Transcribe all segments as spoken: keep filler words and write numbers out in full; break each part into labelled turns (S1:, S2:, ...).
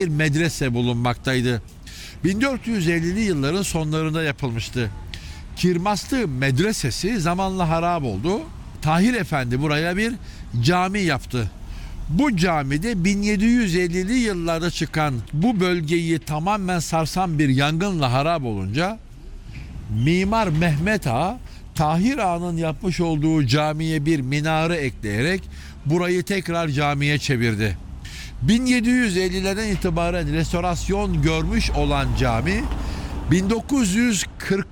S1: bir medrese bulunmaktaydı. bin dört yüz ellili yılların sonlarında yapılmıştı. Kirmastı Medresesi zamanla harap oldu. Tahir Efendi buraya bir cami yaptı. Bu camide bin yedi yüz ellili yıllarda çıkan, bu bölgeyi tamamen sarsan bir yangınla harap olunca Mimar Mehmet Ağa, Tahir Ağa'nın yapmış olduğu camiye bir minare ekleyerek burayı tekrar camiye çevirdi. bin yedi yüz ellilerden itibaren restorasyon görmüş olan cami bin dokuz yüz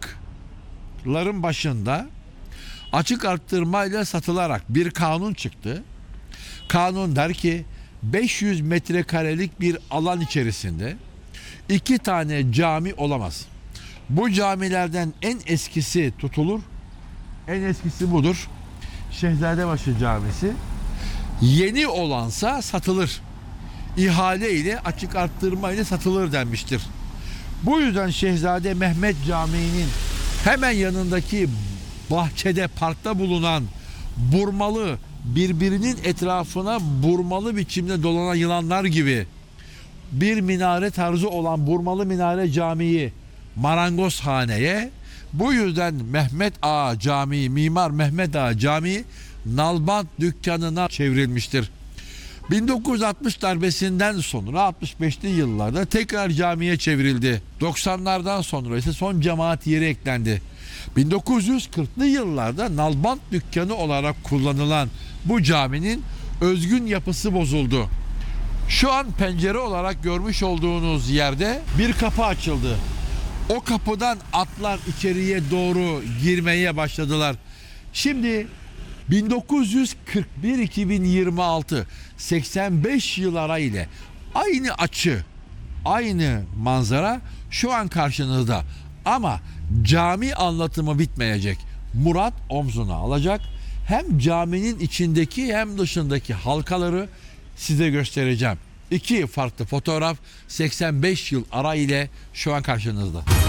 S1: kırkların başında açık arttırmayla satılarak bir kanun çıktı. Kanun der ki beş yüz metrekarelik bir alan içerisinde iki tane cami olamaz. Bu camilerden en eskisi tutulur. En eskisi budur. Şehzadebaşı Camisi. Yeni olansa satılır. İhale ile açık arttırma ile satılır denmiştir. Bu yüzden Şehzade Mehmet Camii'nin hemen yanındaki bahçede, parkta bulunan burmalı, birbirinin etrafına burmalı biçimde dolanan yılanlar gibi bir minare tarzı olan Burmalı Minare Camii Marangozhane'ye, bu yüzden Mehmet Ağa Camii, Mimar Mehmet Ağa Camii nalbant dükkanına çevrilmiştir. bin dokuz yüz altmış darbesinden sonra altmış beşli yıllarda tekrar camiye çevrildi. doksanlardan sonra ise son cemaat yeri eklendi. bin dokuz yüz kırklı yıllarda nalbant dükkanı olarak kullanılan bu caminin özgün yapısı bozuldu. Şu an pencere olarak görmüş olduğunuz yerde bir kapı açıldı. O kapıdan atlar içeriye doğru girmeye başladılar. Şimdi bin dokuz yüz kırk bir iki bin yirmi altı seksen beş yıl ara ile aynı açı, aynı manzara şu an karşınızda. Ama cami anlatımı bitmeyecek. Murat omzuna alacak. Hem caminin içindeki hem dışındaki halkaları size göstereceğim. İki farklı fotoğraf seksen beş yıl ara ile şu an karşınızda.